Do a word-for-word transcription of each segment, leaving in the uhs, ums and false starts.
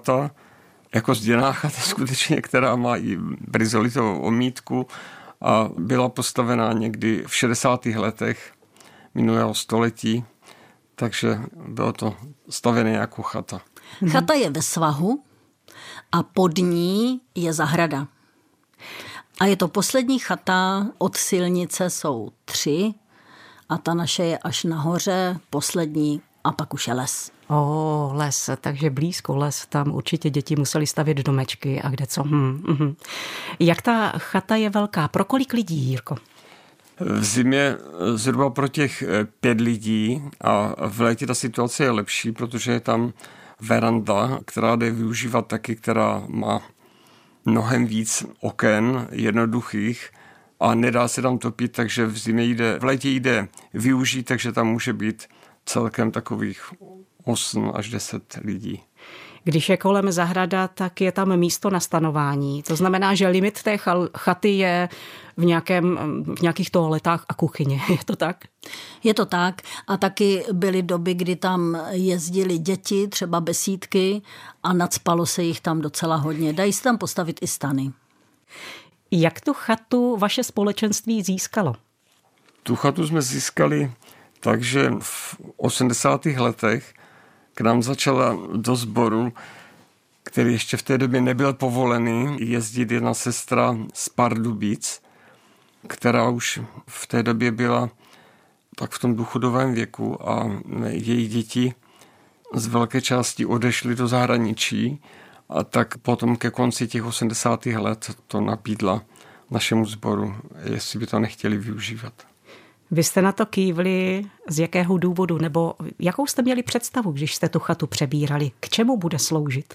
chata, jako zděná chata skutečně, která má i brizolitovou omítku a byla postavená někdy v šedesátých letech minulého století, takže bylo to stavěné jako chata. Chata je ve svahu a pod ní je zahrada. A je to poslední chata, od silnice jsou tři a ta naše je až nahoře, poslední a pak už je les. O, les, takže blízko les, tam určitě děti museli stavět domečky a kde co. Hm, hm. Jak ta chata je velká? Pro kolik lidí, Jirko? V zimě zhruba pro těch pět lidí a v létě ta situace je lepší, protože je tam veranda, která jde využívat taky, která má mnohem víc oken jednoduchých a nedá se tam topit, takže v zimě jde, v létě jde využít, takže tam může být celkem takových osm až deset lidí. Když je kolem zahrada, tak je tam místo na stanování. To znamená, že limit té chaty je v, nějakém, v nějakých toaletách a kuchyně. Je to tak? Je to tak a taky byly doby, kdy tam jezdili děti, třeba besídky a nacpalo se jich tam docela hodně. Dají se tam postavit i stany. Jak tu chatu vaše společenství získalo? Tu chatu jsme získali takže v osmdesátých letech k nám začala do sboru, který ještě v té době nebyl povolený, jezdit jedna sestra z Pardubic, která už v té době byla tak v tom důchodovém věku a její děti z velké části odešly do zahraničí a tak potom ke konci těch osmdesátých let to nabídla našemu sboru, jestli by to nechtěli využívat. Vy jste na to kývli z jakého důvodu, nebo jakou jste měli představu, když jste tu chatu přebírali? K čemu bude sloužit?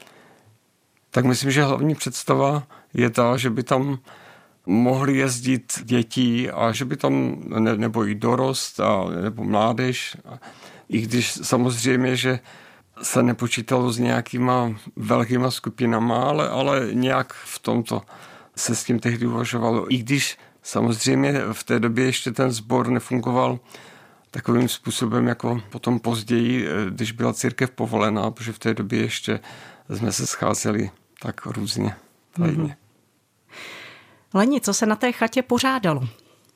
Tak myslím, že hlavní představa je ta, že by tam mohli jezdit děti a že by tam, ne, nebo i dorost, a, nebo mládež. A, I když samozřejmě, že se nepočítalo s nějakýma velkýma skupinama, ale, ale nějak v tomto se s tím tehdy uvažovalo. I když samozřejmě v té době ještě ten sbor nefungoval takovým způsobem jako potom později, když byla církev povolená, protože v té době ještě jsme se scházeli tak různě tajně. Mm-hmm. Leni, co se na té chatě pořádalo?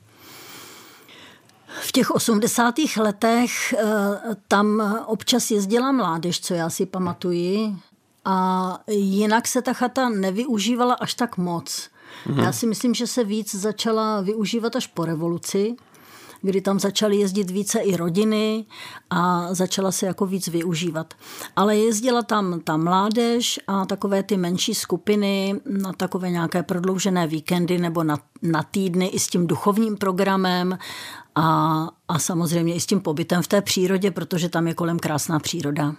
V těch osmdesátých letech tam občas jezdila mládež, co já si pamatuji, a jinak se ta chata nevyužívala až tak moc. Mm-hmm. Já si myslím, že se víc začala využívat až po revoluci, kdy tam začaly jezdit více i rodiny a začala se jako víc využívat. Ale jezdila tam ta mládež a takové ty menší skupiny na takové nějaké prodloužené víkendy nebo na, na týdny i s tím duchovním programem a, a samozřejmě i s tím pobytem v té přírodě, protože tam je kolem krásná příroda.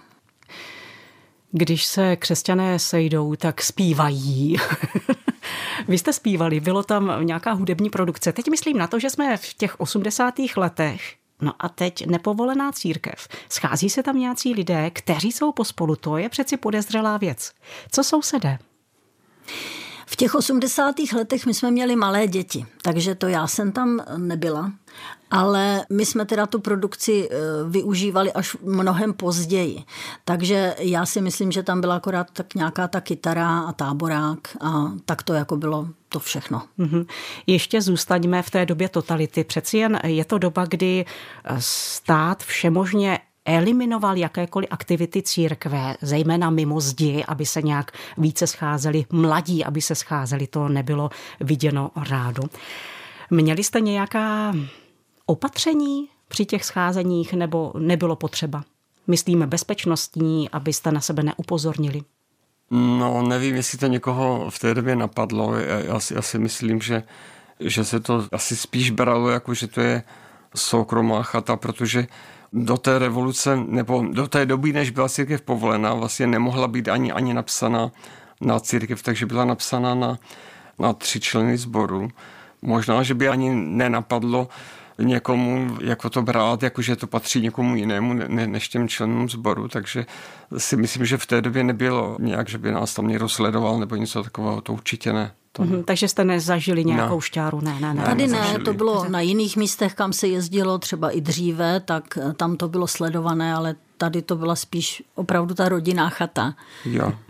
Když se křesťané sejdou, tak zpívají. Vy jste zpívali, bylo tam nějaká hudební produkce. Teď myslím na to, že jsme v těch osmdesátých letech, no a teď nepovolená církev. Schází se tam nějací lidé, kteří jsou pospolu, to je přeci podezřelá věc. Co sousedé? V těch osmdesátých letech my jsme měli malé děti, takže to já jsem tam nebyla, ale my jsme teda tu produkci využívali až mnohem později. Takže já si myslím, že tam byla akorát tak nějaká ta kytara a táborák a tak to jako bylo to všechno. Mm-hmm. Ještě zůstaňme v té době totality. Přeci jen je to doba, kdy stát všemožně eliminoval jakékoliv aktivity církve, zejména mimo zdi, aby se nějak více scházeli, mladí, aby se scházeli, to nebylo viděno rádo. Měli jste nějaká opatření při těch scházeních, nebo nebylo potřeba? Myslíme bezpečnostní, abyste na sebe neupozornili? No, nevím, jestli to někoho v té době napadlo. Já si, já si myslím, že, že se to asi spíš bralo, jako že to je soukromá chata, protože do té revoluce, nebo do té doby, než byla církev povolená, vlastně nemohla být ani, ani napsaná na církev, takže byla napsaná na, na tři členy sboru. Možná, že by ani nenapadlo někomu jako to brát, jakože to patří někomu jinému ne, než těm členům sboru, takže si myslím, že v té době nebylo nějak, že by nás tam někdo sledoval nebo něco takového, to určitě ne. To mm-hmm, takže jste nezažili nějakou ne. šťáru? Ne, ne, ne. Tady ne, to bylo na jiných místech, kam se jezdilo třeba i dříve, tak tam to bylo sledované, ale tady to byla spíš opravdu ta rodinná chata. Jo.